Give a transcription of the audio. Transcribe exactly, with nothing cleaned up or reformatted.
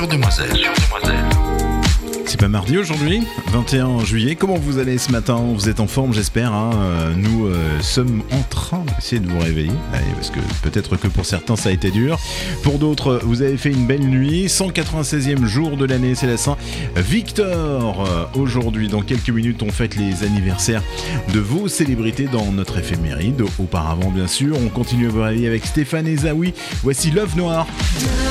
sur Demoiselle. Sur Demoiselle. C'est pas mardi aujourd'hui, vingt et un juillet. Comment vous allez ce matin ? Vous êtes en forme, j'espère. Hein. Nous euh, sommes en train d'essayer de vous réveiller. Allez, parce que peut-être que pour certains ça a été dur. Pour d'autres, vous avez fait une belle nuit. cent quatre-vingt-seizième jour de l'année, c'est la Saint-Victor. Euh, aujourd'hui, dans quelques minutes, on fête les anniversaires de vos célébrités dans notre éphéméride. Auparavant, bien sûr, on continue à vous réveiller avec Stéphane et Zawi. Voici Love Noir.